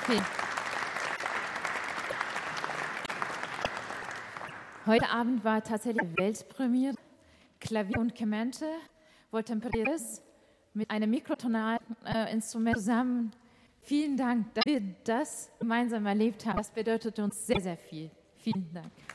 Vielen. Heute Abend war tatsächlich Weltpremiere. Klavier und Kemente, wohltemperiertes, mit einem mikrotonalen Instrument zusammen. Vielen Dank, dass wir das gemeinsam erlebt haben. Das bedeutet uns sehr, sehr viel. Vielen Dank.